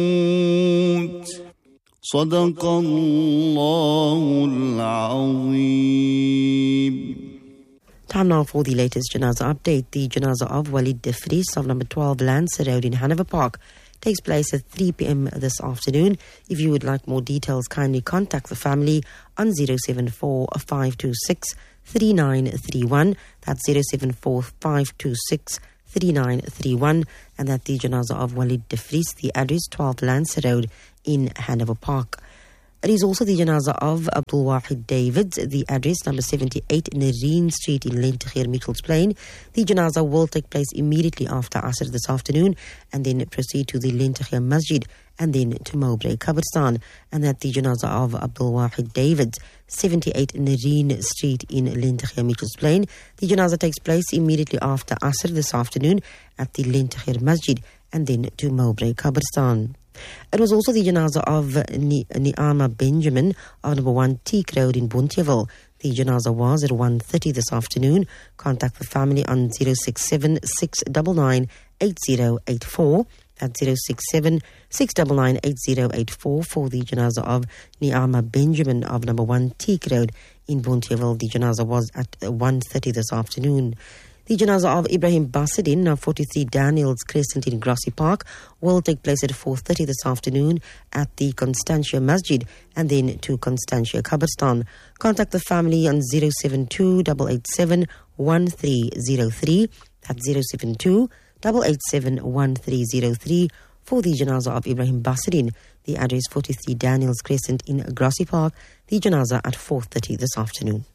صدق الله العظيم. Time now for the latest Janazah update. The Janazah of Walid De Vries of number 12 Lancer Road in Hanover Park takes place at 3 p.m. this afternoon. If you would like more details, kindly contact the family on 074 526 3931. That's 074 526 3931. And that the Janazah of Walid De Vries, the address 12 Lancer Road in Hanover Park. It is also the Janazah of Abdul Wahid Davids, the address number 78 Nareen Street in Lentegeur, Mitchells Plain. The Janazah will take place immediately after Asr this afternoon and then proceed to the Lentegeur Masjid and then to Mowbray Qabristan. And that the Janazah of Abdul Wahid Davids, 78 Nareen Street in Lentegeur, Mitchells Plain. The Janazah takes place immediately after Asr this afternoon at the Lentegeur Masjid and then to Mowbray Qabristan. It was also the Janazah of Ni'ama Benjamin of number 1 Teak Road in Bonteheuwel. The Janazah was at 1:30 this afternoon. Contact the family on 067 699 8084. That's 067 699 8084 for the Janazah of Ni'ama Benjamin of number 1 Teak Road in Bonteheuwel. The Janazah was at 1:30 this afternoon. The Janazah of Ibrahim Basadin of 43 Daniels Crescent in Grassy Park will take place at 4:30 this afternoon at the Constantia Masjid and then to Constantia Qabristan. Contact the family on 072 887 1303. That's 072 887 1303 for the Janazah of Ibrahim Basadin. The address 43 Daniels Crescent in Grassy Park. The Janazah at 4:30 this afternoon.